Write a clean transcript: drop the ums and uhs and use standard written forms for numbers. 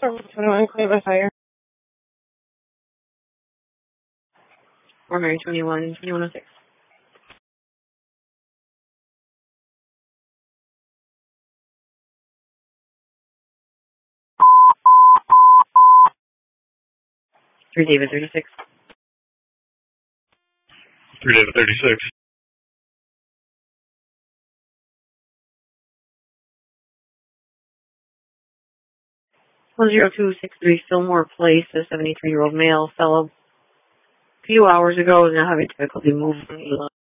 21 claim by fire. Primary 2106. Three David 36. 3 David 36. 10263 Fillmore Place, a 73-year-old male fell a few hours ago is now having difficulty moving.